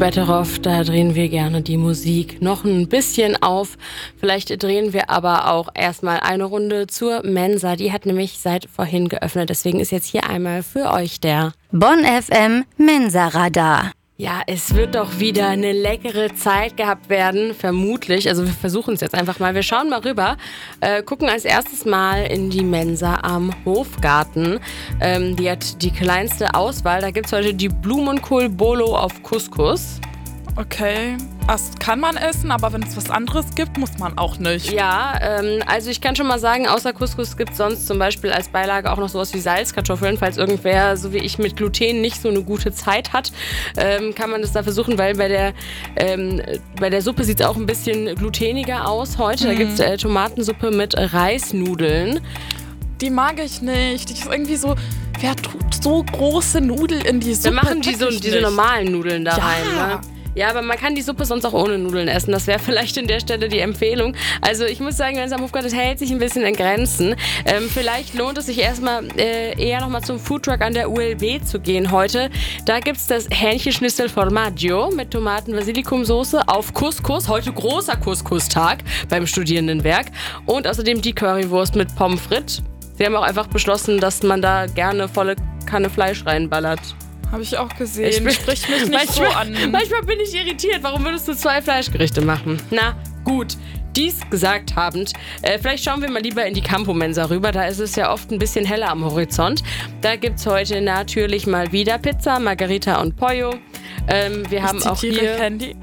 Better Off, da drehen wir gerne die Musik noch ein bisschen auf. Vielleicht drehen wir aber auch erstmal eine Runde zur Mensa. Die hat nämlich seit vorhin geöffnet. Deswegen ist jetzt hier einmal für euch der Bonn FM Mensa-Radar. Ja, es wird doch wieder eine leckere Zeit gehabt werden, vermutlich. Also wir versuchen es jetzt einfach mal. Wir schauen mal rüber, gucken als erstes mal in die Mensa am Hofgarten. Die hat die kleinste Auswahl. Da gibt es heute die Blumenkohl-Bolo auf Couscous. Okay, das kann man essen, aber wenn es was anderes gibt, muss man auch nicht. Ja, also ich kann schon mal sagen, außer Couscous gibt es sonst zum Beispiel als Beilage auch noch sowas wie Salzkartoffeln. Falls irgendwer, so wie ich, mit Gluten nicht so eine gute Zeit hat, kann man das da versuchen, weil bei der Suppe sieht es auch ein bisschen gluteniger aus heute. Da gibt es Tomatensuppe mit Reisnudeln. Die mag ich nicht. Die ist irgendwie so, wer tut so große Nudeln in die Suppe? Dann machen die so diese normalen Nudeln da rein, ne? Ja, aber man kann die Suppe sonst auch ohne Nudeln essen. Das wäre vielleicht an der Stelle die Empfehlung. Also ich muss sagen, Mensa am Hofgarten, das hält sich ein bisschen in Grenzen. Vielleicht lohnt es sich erstmal eher nochmal zum Foodtruck an der ULB zu gehen heute. Da gibt es das Hähnchenschnitzel Formaggio mit Tomaten-Basilikumsoße auf Couscous. Heute großer Couscous-Tag beim Studierendenwerk. Und außerdem die Currywurst mit Pommes frites. Sie haben auch einfach beschlossen, dass man da gerne volle Kanne Fleisch reinballert. Habe ich auch gesehen. Sprich mich nicht so an. Manchmal bin ich irritiert. Warum würdest du 2 Fleischgerichte machen? Na, gut. Dies gesagt habend, vielleicht schauen wir mal lieber in die Campo-Mensa rüber. Da ist es ja oft ein bisschen heller am Horizont. Da gibt es heute natürlich mal wieder Pizza, Margarita und Pollo. Wir haben auch hier Candy.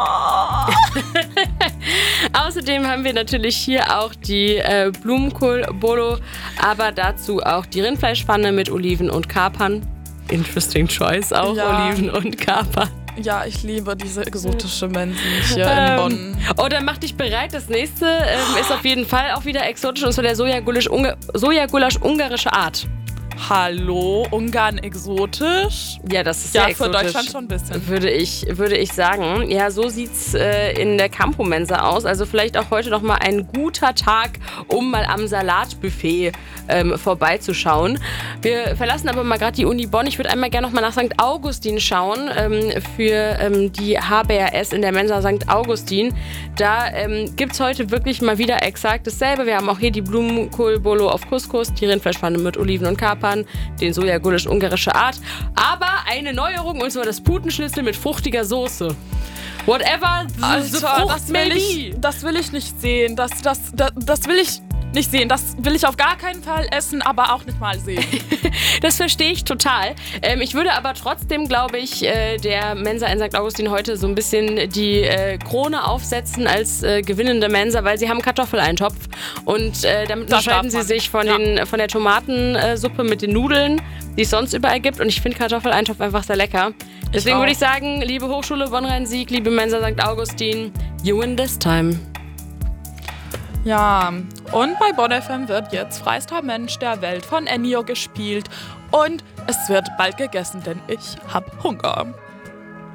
Außerdem haben wir natürlich hier auch die Blumenkohl-Bolo, aber dazu auch die Rindfleischpfanne mit Oliven und Kapern. Interesting choice auch, ja. Oliven und Kapern. Ja, ich liebe diese exotische Mensa hier in Bonn. Oh, dann mach dich bereit. Das nächste ist auf jeden Fall auch wieder exotisch, und zwar der Sojagulasch ungarische Art. Hallo, Ungarn exotisch? Ja, das ist ja exotisch. Für Deutschland schon ein bisschen. Würde ich sagen. Ja, so sieht's in der Campo-Mensa aus. Also vielleicht auch heute noch mal ein guter Tag, um mal am Salatbuffet vorbeizuschauen. Wir verlassen aber mal gerade die Uni Bonn. Ich würde einmal gerne noch mal nach St. Augustin schauen für die HBRS in der Mensa St. Augustin. Da gibt's heute wirklich mal wieder exakt dasselbe. Wir haben auch hier die Blumenkohl-Bolo auf Couscous, die Rindfleischpfanne mit Oliven und Kapern, den Sojagulasch ungarische Art, aber eine Neuerung, und zwar das Putenschnitzel mit fruchtiger Soße. Whatever the Frucht may be. Das will ich nicht sehen. Das will ich nicht sehen. Das will ich auf gar keinen Fall essen, aber auch nicht mal sehen. Das verstehe ich total. Ich würde aber trotzdem, glaube ich, der Mensa in St. Augustin heute so ein bisschen die Krone aufsetzen als gewinnende Mensa, weil sie haben Kartoffeleintopf und damit unterscheiden sie sich von der Tomatensuppe mit den Nudeln, die es sonst überall gibt, und ich finde Kartoffeleintopf einfach sehr lecker. Deswegen würde ich sagen, liebe Hochschule Bonn-Rhein-Sieg, liebe Mensa St. Augustin, you win this time. Ja, und bei Bonn FM wird jetzt Freister Mensch der Welt von Ennio gespielt und es wird bald gegessen, denn ich hab Hunger.